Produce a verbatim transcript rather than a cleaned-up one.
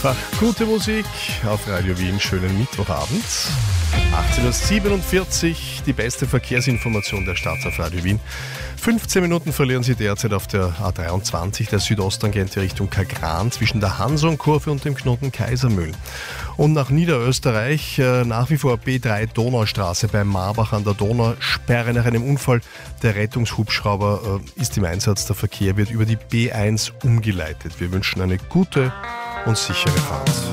Einfach gute Musik auf Radio Wien. Schönen Mittwochabend. achtzehn Uhr siebenundvierzig, die beste Verkehrsinformation der Stadt auf Radio Wien. fünfzehn Minuten verlieren Sie derzeit auf der A dreiundzwanzig, der Südosttangente Richtung Kagran zwischen der Hansonkurve und dem Knoten Kaisermühlen. Und nach Niederösterreich äh, nach wie vor B drei Donaustraße bei Marbach an der Donau. Sperre nach einem Unfall. Der Rettungshubschrauber äh, ist im Einsatz. Der Verkehr wird über die B eins umgeleitet. Wir wünschen eine gute und sichere Fahrt.